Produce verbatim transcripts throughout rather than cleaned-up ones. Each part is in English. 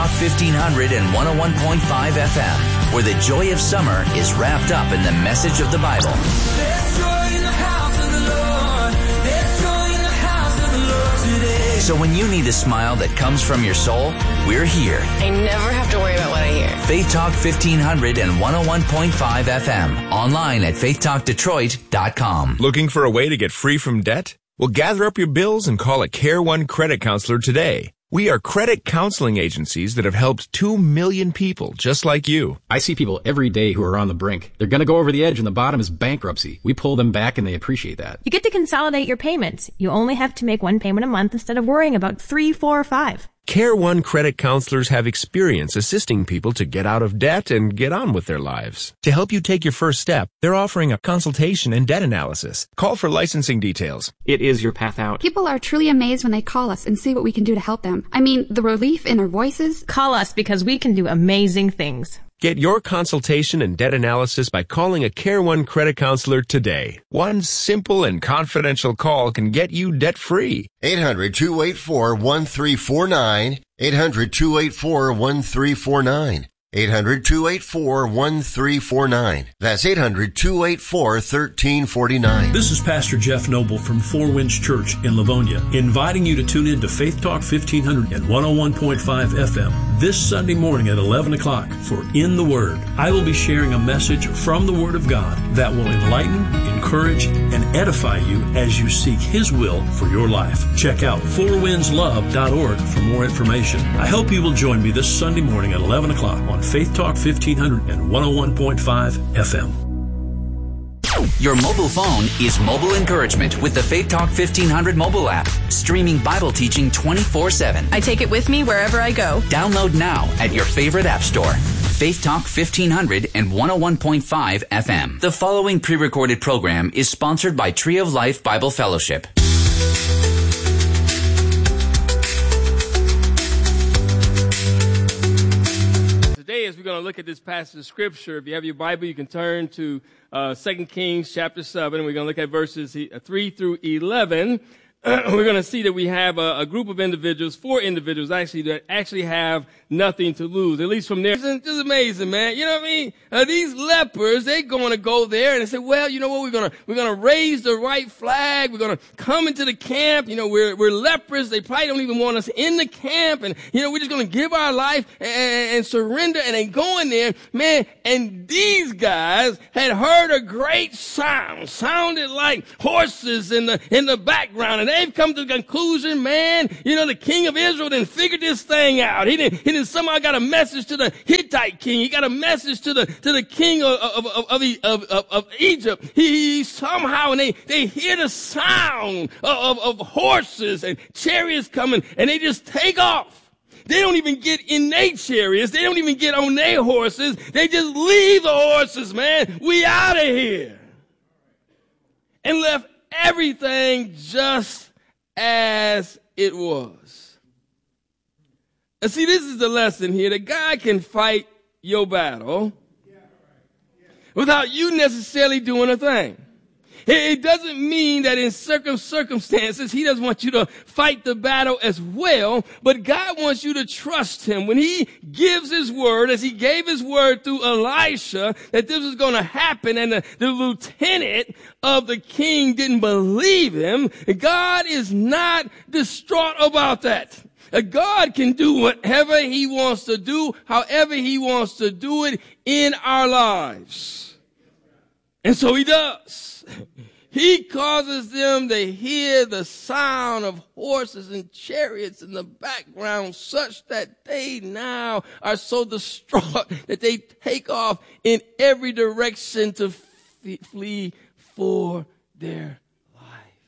Talk fifteen hundred and one oh one point five F M, where the joy of summer is wrapped up in the message of the Bible. There's joy in the house of the Lord. There's joy in the house of the Lord today. So when you need a smile that comes from your soul, we're here. I never have to worry about what I hear. Faith Talk fifteen hundred and one oh one point five F M. Online at faith talk detroit dot com. Looking for a way to get free from debt? Well, gather up your bills and call a Care One credit counselor today. We are credit counseling agencies that have helped two million people just like you. I see people every day who are on the brink. They're going to go over the edge and the bottom is bankruptcy. We pull them back and they appreciate that. You get to consolidate your payments. You only have to make one payment a month instead of worrying about three, four, or five. Care One credit counselors have experience assisting people to get out of debt and get on with their lives. To help you take your first step, they're offering a consultation and debt analysis. Call for licensing details. It is your path out. People are truly amazed when they call us and see what we can do to help them. I mean, the relief in our voices. Call us because we can do amazing things. Get your consultation and debt analysis by calling a Care One credit counselor today. One simple and confidential call can get you debt-free. eight hundred, two eight four, one three four nine. eight hundred, two eight four, one three four nine. eight hundred, two eight four, one three four nine. That's eight hundred, two eight four, one three four nine. This is Pastor Jeff Noble from Four Winds Church in Livonia, inviting you to tune in to Faith Talk fifteen hundred and one oh one point five F M this Sunday morning at eleven o'clock for In the Word. I will be sharing a message from the Word of God that will enlighten, encourage, and edify you as you seek His will for your life. Check out four winds love dot org for more information. I hope you will join me this Sunday morning at eleven o'clock on Faith Talk fifteen hundred and one oh one point five F M. Your mobile phone is mobile encouragement with the Faith Talk fifteen hundred mobile app, streaming Bible teaching twenty-four seven. I take it with me wherever I go. Download now at your favorite app store. Faith Talk fifteen hundred and one oh one point five F M. The following pre-recorded program is sponsored by Tree of Life Bible Fellowship. Today, as we're going to look at this passage of Scripture, if you have your Bible, you can turn to uh, Second Kings chapter seven. We're going to look at verses three through eleven. We're going to see that we have a, a group of individuals, four individuals actually, that actually have nothing to lose, at least from there. It's just amazing, man. You know what I mean? Uh, these lepers, they're going to go there and they say, well, you know what? We're going to, we're going to raise the right flag. We're going to come into the camp. You know, we're, we're lepers. They probably don't even want us in the camp. And, you know, we're just going to give our life and, and surrender. And they go in there, man. And these guys had heard a great sound, sounded like horses in the, in the background. And they've come to the conclusion, man, you know, the king of Israel didn't figure this thing out. He didn't, he didn't somehow got a message to the Hittite king. He got a message to the, to the king of, of, of, of, of, of, of Egypt. He, he somehow, and they, they hear the sound of, of, of horses and chariots coming, and they just take off. They don't even get in their chariots. They don't even get on their horses. They just leave the horses, man. We out of here. And left everything just as it was. And see, this is the lesson here, that God can fight your battle without you necessarily doing a thing. It doesn't mean that in certain circumstances, He doesn't want you to fight the battle as well, but God wants you to trust Him. When He gives His word, as He gave His word through Elisha, that this was going to happen, and the, the lieutenant of the king didn't believe him, God is not distraught about that. God can do whatever He wants to do, however He wants to do it in our lives. And so He does. He causes them to hear the sound of horses and chariots in the background, such that they now are so distraught that they take off in every direction to f- flee for their life.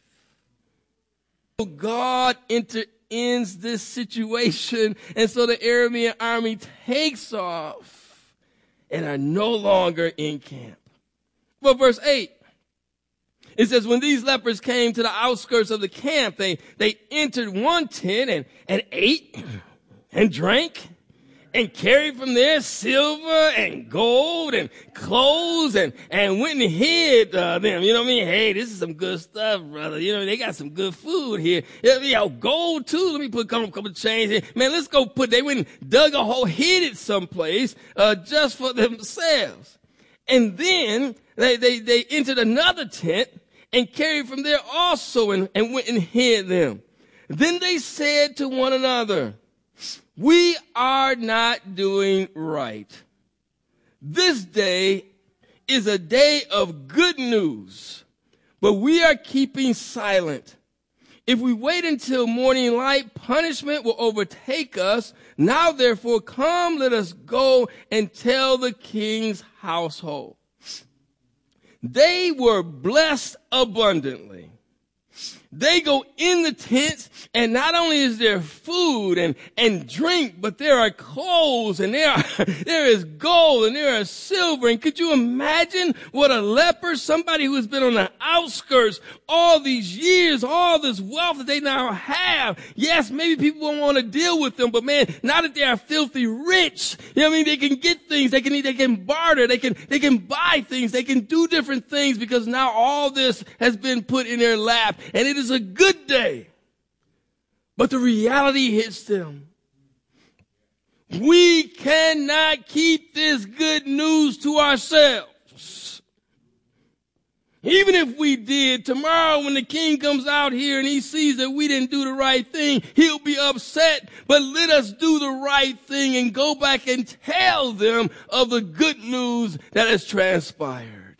God intervenes this situation, and so the Aramean army takes off and are no longer in camp. But verse eight, it says, when these lepers came to the outskirts of the camp, they, they entered one tent and, and ate and drank and carried from there silver and gold and clothes and, and went and hid uh, them. You know what I mean? Hey, this is some good stuff, brother. You know, they got some good food here. You know, gold too. Let me put a couple, couple of chains here. Man, let's go put, they went and dug a hole, hid it someplace uh, just for themselves. And then they, they, they entered another tent and carried from there also and, and went and hid them. Then they said to one another, we are not doing right. This day is a day of good news, but we are keeping silent. If we wait until morning light, punishment will overtake us. Now, therefore, come, let us go and tell the king's household. They were blessed abundantly. They go in the tents, and not only is there food and, and drink, but there are clothes, and there are, there is gold, and there is silver. And could you imagine what a leper, somebody who has been on the outskirts all these years, all this wealth that they now have? Yes, maybe people won't want to deal with them, but man, now that they are filthy rich, you know what I mean? They can get things, they can eat, they can barter, they can, they can buy things, they can do different things because now all this has been put in their lap, and it is a good day. But the reality hits them. We cannot keep this good news to ourselves. Even if we did, tomorrow when the king comes out here and he sees that we didn't do the right thing, he'll be upset. But let us do the right thing and go back and tell them of the good news that has transpired.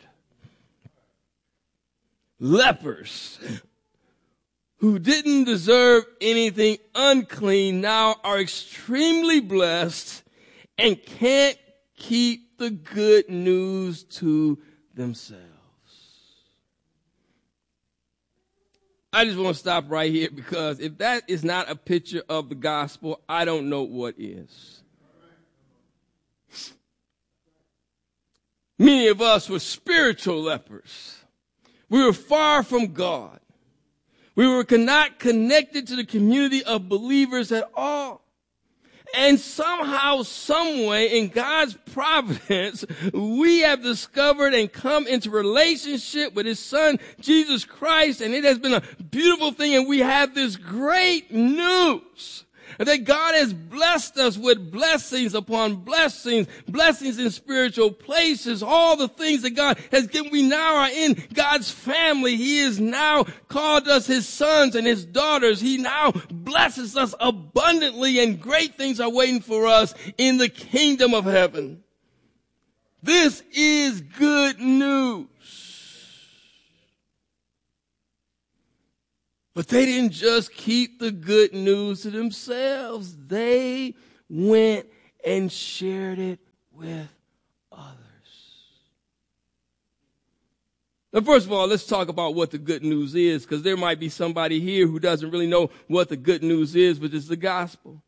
Lepers who didn't deserve anything unclean now are extremely blessed and can't keep the good news to themselves. I just want to stop right here because if that is not a picture of the gospel, I don't know what is. Many of us were spiritual lepers. We were far from God. We were not connected to the community of believers at all. And somehow, some way, in God's providence, we have discovered and come into relationship with His Son, Jesus Christ, and it has been a beautiful thing, and we have this great news that God has blessed us with blessings upon blessings, blessings in spiritual places, all the things that God has given. We now are in God's family. He has now called us His sons and His daughters. He now blesses us abundantly, and great things are waiting for us in the kingdom of heaven. This is good news. But they didn't just keep the good news to themselves. They went and shared it with others. Now, first of all, let's talk about what the good news is, because there might be somebody here who doesn't really know what the good news is, which is the gospel.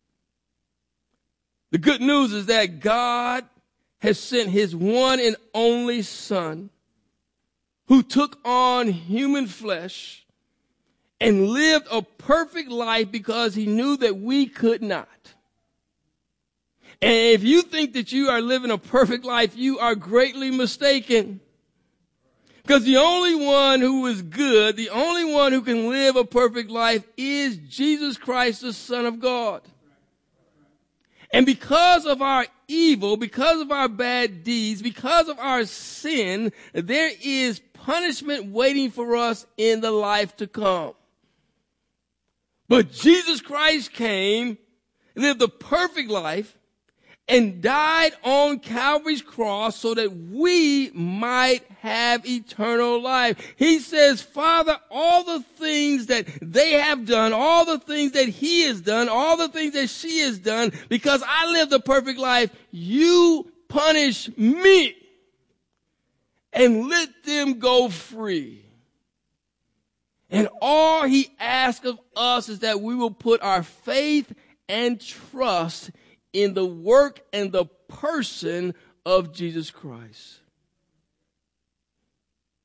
The good news is that God has sent His one and only Son, who took on human flesh and lived a perfect life because He knew that we could not. And if you think that you are living a perfect life, you are greatly mistaken. Because the only one who is good, the only one who can live a perfect life is Jesus Christ, the Son of God. And because of our evil, because of our bad deeds, because of our sin, there is punishment waiting for us in the life to come. But Jesus Christ came, lived a perfect life, and died on Calvary's cross so that we might have eternal life. He says, Father, all the things that they have done, all the things that He has done, all the things that she has done, because I lived a perfect life, you punish me and let them go free. And all He asks of us is that we will put our faith and trust in the work and the person of Jesus Christ.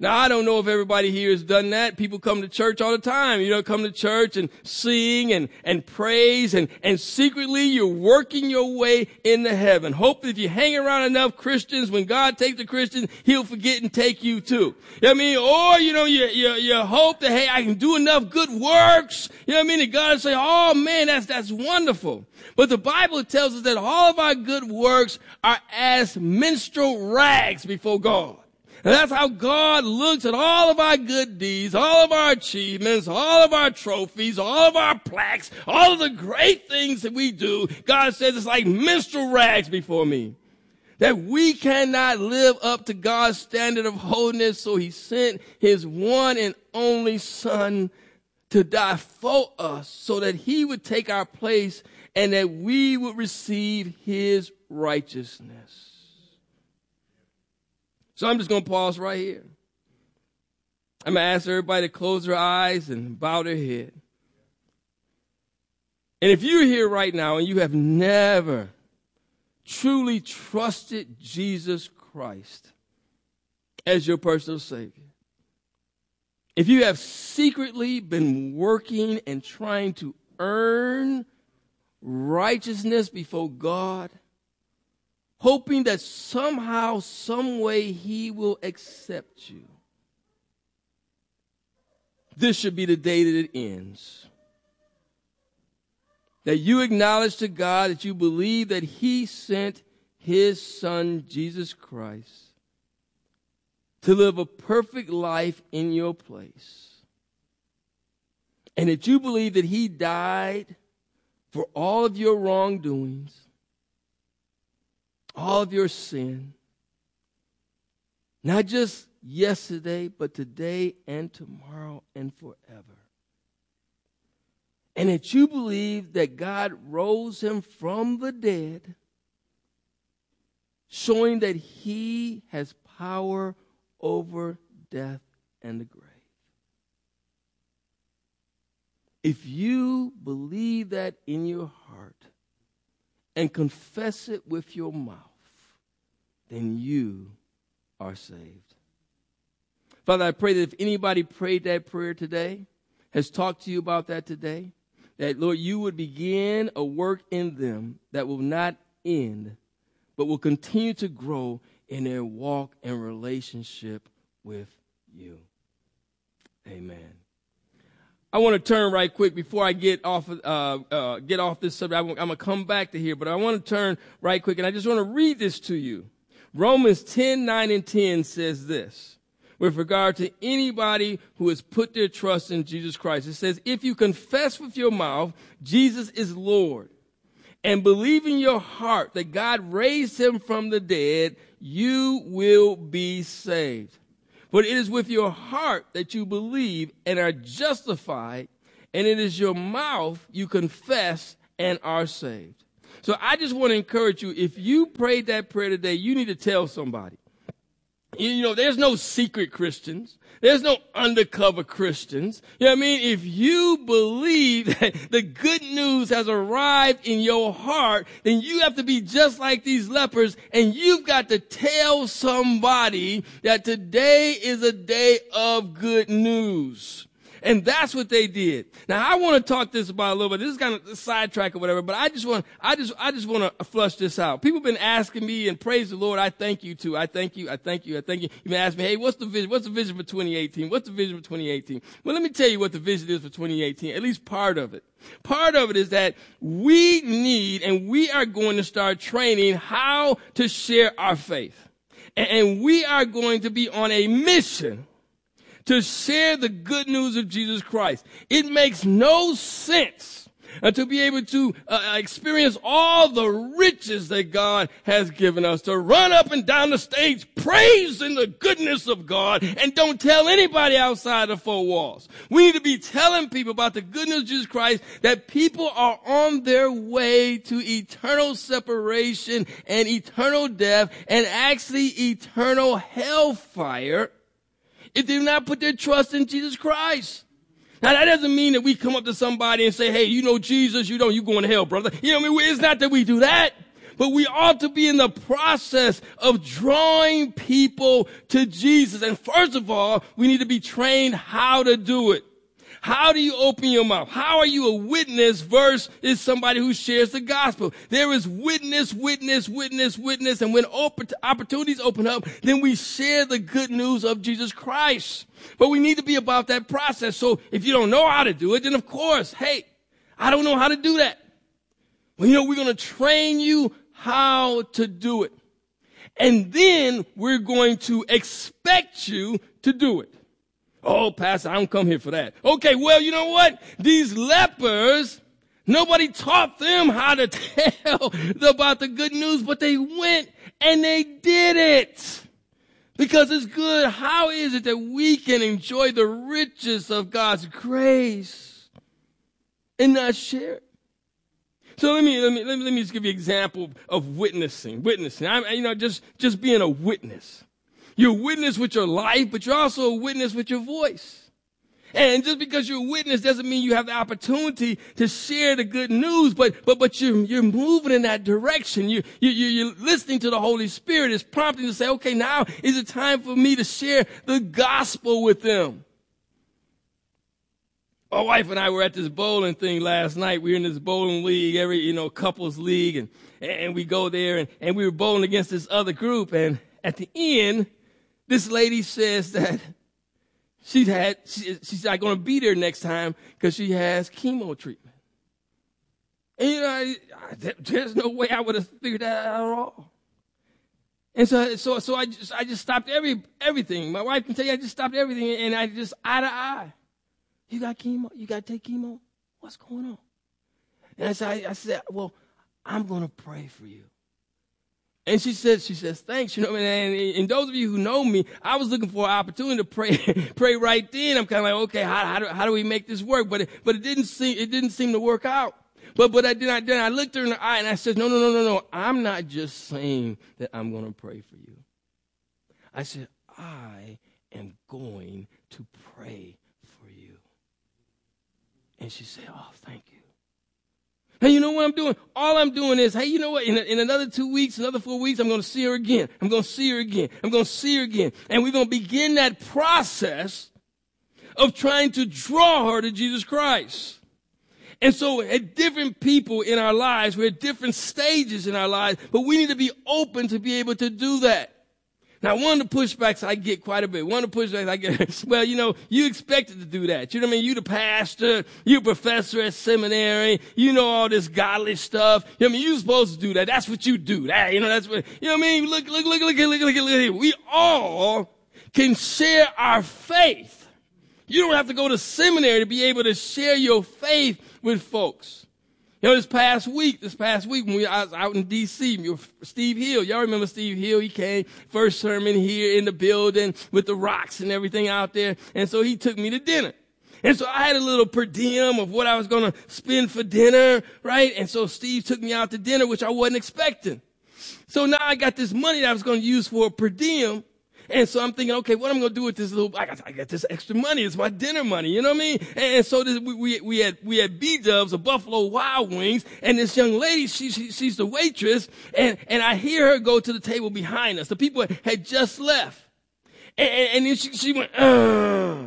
Now, I don't know if everybody here has done that. People come to church all the time. You know, come to church and sing and, and praise, and, and secretly you're working your way into heaven. Hope that if you hang around enough Christians, when God takes the Christian, he'll forget and take you too. You know what I mean? Or, you know, you, you, you hope that, hey, I can do enough good works. You know what I mean? And God will say, oh man, that's, that's wonderful. But the Bible tells us that all of our good works are as minstrel rags before God. And that's how God looks at all of our good deeds, all of our achievements, all of our trophies, all of our plaques, all of the great things that we do. God says it's like minstrel rags before me. That we cannot live up to God's standard of holiness, so he sent his one and only Son to die for us so that he would take our place and that we would receive his righteousness. So I'm just going to pause right here. I'm going to ask everybody to close their eyes and bow their head. And if you're here right now and you have never truly trusted Jesus Christ as your personal Savior, if you have secretly been working and trying to earn righteousness before God, hoping that somehow, some way he will accept you, this should be the day that it ends. That you acknowledge to God that you believe that he sent his Son, Jesus Christ, to live a perfect life in your place. And that you believe that he died for all of your wrongdoings, all of your sin, not just yesterday, but today and tomorrow and forever. And that you believe that God rose him from the dead, showing that he has power over death and the grave. If you believe that in your heart and confess it with your mouth, then you are saved. Father, I pray that if anybody prayed that prayer today, has talked to you about that today, that, Lord, you would begin a work in them that will not end, but will continue to grow in their walk and relationship with you. Amen. I want to turn right quick before I get off uh, uh, get off this subject. I'm, I'm going to come back to here, but I want to turn right quick, and I just want to read this to you. Romans ten, nine, and ten says this, with regard to anybody who has put their trust in Jesus Christ. It says, if you confess with your mouth Jesus is Lord and believe in your heart that God raised him from the dead, you will be saved. But it is with your heart that you believe and are justified, and it is your mouth you confess and are saved. So I just want to encourage you, if you prayed that prayer today, you need to tell somebody. You know, there's no secret Christians. There's no undercover Christians. You know what I mean? If you believe that the good news has arrived in your heart, then you have to be just like these lepers, and you've got to tell somebody that today is a day of good news. And that's what they did. Now, I want to talk this about a little bit. This is kind of a sidetrack or whatever, but I just want, I just, I just want to flush this out. People have been asking me, and praise the Lord, I thank you too. I thank you. I thank you. I thank you. You've been asking me, hey, what's the vision? What's the vision for twenty eighteen? What's the vision for twenty eighteen? Well, let me tell you what the vision is for twenty eighteen, at least part of it. Part of it is that we need, and we are going to start training how to share our faith. And, and we are going to be on a mission to share the good news of Jesus Christ. It makes no sense uh, to be able to uh, experience all the riches that God has given us, to run up and down the stage praising the goodness of God and don't tell anybody outside the four walls. We need to be telling people about the good news of Jesus Christ, that people are on their way to eternal separation and eternal death and actually eternal hellfire if they do not put their trust in Jesus Christ. Now, that doesn't mean that we come up to somebody and say, hey, you know Jesus, you don't, you going to hell, brother. You know what I mean? It's not that we do that. But we ought to be in the process of drawing people to Jesus. And first of all, we need to be trained how to do it. How do you open your mouth? How are you a witness versus somebody who shares the gospel? There is witness, witness, witness, witness. And when opportunities open up, then we share the good news of Jesus Christ. But we need to be about that process. So if you don't know how to do it, then of course, hey, I don't know how to do that. Well, you know, we're going to train you how to do it. And then we're going to expect you to do it. Oh, Pastor, I don't come here for that. Okay, well, you know what? These lepers, nobody taught them how to tell about the good news, but they went and they did it. Because it's good. How is it that we can enjoy the riches of God's grace and not share it? So let me, let me, let me, let me just give you an example of witnessing. Witnessing. I, you know, just, just being a witness. You're a witness with your life, but you're also a witness with your voice. And just because you're a witness doesn't mean you have the opportunity to share the good news, but, but, but you're, you're moving in that direction. You, you, you're listening to the Holy Spirit. It's prompting to say, okay, now is it time for me to share the gospel with them. My wife and I were at this bowling thing last night. We were in this bowling league, every, you know, couples league, and, and we go there and, and we were bowling against this other group. And at the end, this lady says that she's had, she, she's not going to be there next time because she has chemo treatment. And, you know, I, I, there's no way I would have figured that out at all. And so, so, so I just, I just stopped every, everything. My wife can tell you I just stopped everything, and I just eye to eye. You got chemo? You got to take chemo? What's going on? And I said, I, I said, well, I'm going to pray for you. And she said, she says, thanks, you know, and, and, and those of you who know me, I was looking for an opportunity to pray, pray right then. I'm kind of like, okay, how, how do, how do we make this work? But it, but it didn't seem, it didn't seem to work out. But, but I did, I then I looked her in the eye and I said, no, no, no, no, no. I'm not just saying that I'm going to pray for you. I said, I am going to pray for you. And she said, oh, thank you. Hey, you know what I'm doing? All I'm doing is, hey, you know what? In, in another two weeks, another four weeks, I'm going to see her again. I'm going to see her again. I'm going to see her again. And we're going to begin that process of trying to draw her to Jesus Christ. And so at different people in our lives, we're at different stages in our lives, but we need to be open to be able to do that. Now, one of the pushbacks I get quite a bit, one of the pushbacks I get, well, you know, you expected to do that. You know what I mean? You the pastor, you a professor at seminary, you know all this godly stuff. You know what I mean? You're supposed to do that. That's what you do. That, you know, that's what, you know what I mean? Look, look, look, look, look, look, look, look, look. We all can share our faith. You don't have to go to seminary to be able to share your faith with folks. You know, this past week, this past week when we I was out in D C, Steve Hill, y'all remember Steve Hill? He came, first sermon here in the building with the rocks and everything out there. And so he took me to dinner. And so I had a little per diem of what I was going to spend for dinner, right? And so Steve took me out to dinner, which I wasn't expecting. So now I got this money that I was going to use for a per diem. And so I'm thinking, okay, what am I going to do with this little, I got, I got this extra money. It's my dinner money. You know what I mean? And, and so this, we, we, we had, we had B-dubs of Buffalo Wild Wings. And this young lady, she, she, she's the waitress. And, and I hear her go to the table behind us. The people had just left. And, and, and then she, she went, ugh.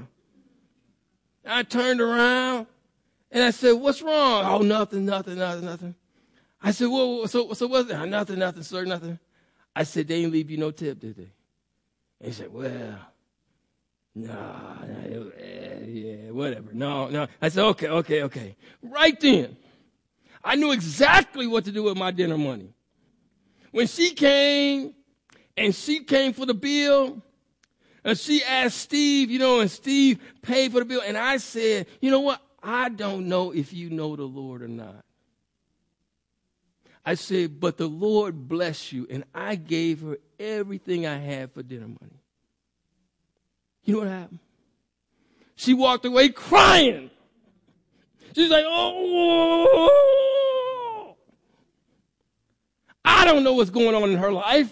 I turned around and I said, what's wrong? Oh, nothing, nothing, nothing, nothing. I said, well, so, so what's that? Nothing, nothing, sir, nothing. I said, they didn't leave you no tip, did they? And he said, well, no, nah, nah, yeah, whatever. No, no. I said, okay, okay, okay. Right then, I knew exactly what to do with my dinner money. When she came, and she came for the bill, and she asked Steve, you know, and Steve paid for the bill. And I said, you know what? I don't know if you know the Lord or not. I said, but the Lord bless you. And I gave her everything I had for dinner money. You know what happened? She walked away crying. She's like, oh, I don't know what's going on in her life.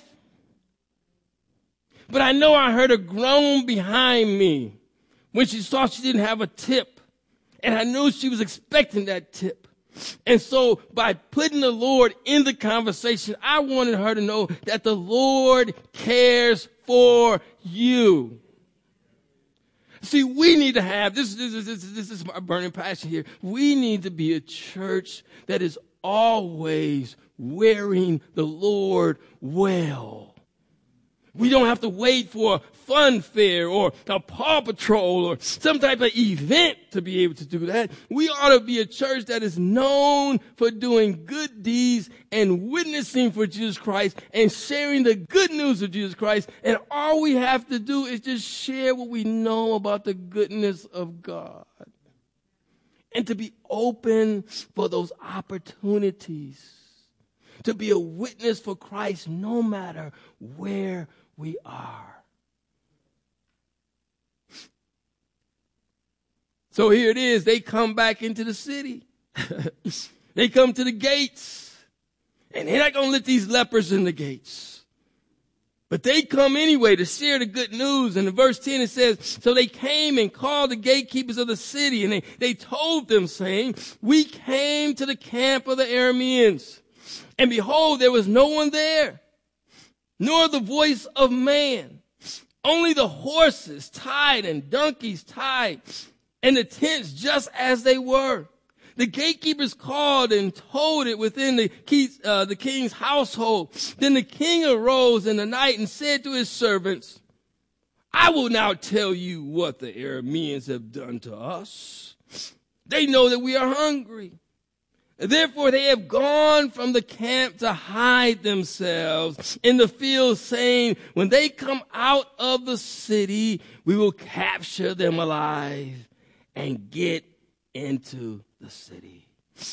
But I know I heard a groan behind me when she saw she didn't have a tip. And I knew she was expecting that tip. And so by putting the Lord in the conversation, I wanted her to know that the Lord cares for you. See, we need to have, this, this, this, this, this is my burning passion here. We need to be a church that is always wearing the Lord well. We don't have to wait for a fun fair or a Paw Patrol or some type of event to be able to do that. We ought to be a church that is known for doing good deeds and witnessing for Jesus Christ and sharing the good news of Jesus Christ. And all we have to do is just share what we know about the goodness of God. And to be open for those opportunities. To be a witness for Christ no matter where we are. So here it is. They come back into the city. They come to the gates. And they're not going to let these lepers in the gates. But they come anyway to share the good news. And in verse ten it says, so they came and called the gatekeepers of the city. And they, they told them, saying, we came to the camp of the Arameans. And behold, there was no one there, nor the voice of man, only the horses tied and donkeys tied, and the tents just as they were. The gatekeepers called and told it within the, key, uh, the king's household. Then the king arose in the night and said to his servants, I will now tell you what the Arameans have done to us. They know that we are hungry. Therefore, they have gone from the camp to hide themselves in the field, saying, when they come out of the city, we will capture them alive and get into the city.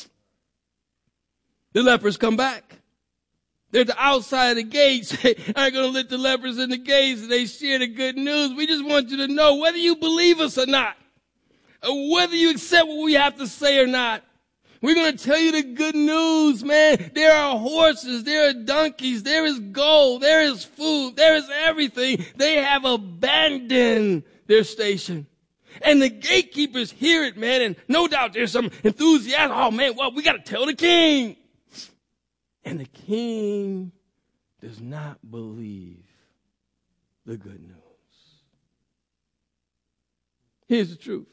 The lepers come back. They're at the outside of the gates. They aren't going to let the lepers in the gates, and they share the good news. We just want you to know whether you believe us or not, or whether you accept what we have to say or not. We're going to tell you the good news, man. There are horses. There are donkeys. There is gold. There is food. There is everything. They have abandoned their station. And the gatekeepers hear it, man. And no doubt there's some enthusiasm. Oh, man, well, we got to tell the king. And the king does not believe the good news. Here's the truth.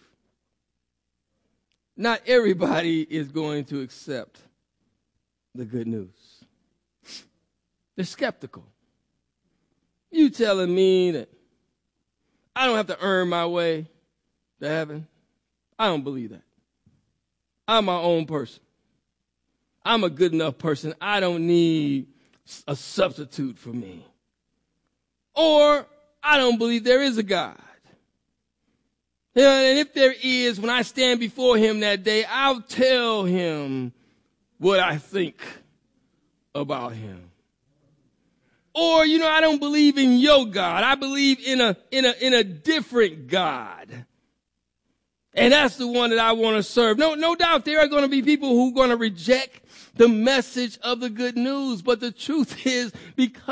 Not everybody is going to accept the good news. They're skeptical. You telling me that I don't have to earn my way to heaven? I don't believe that. I'm my own person. I'm a good enough person. I don't need a substitute for me. Or I don't believe there is a God. And if there is, when I stand before him that day, I'll tell him what I think about him. Or, you know, I don't believe in your God. I believe in a, in a, in a different God. And that's the one that I want to serve. No, no doubt there are going to be people who are going to reject the message of the good news. But the truth is, because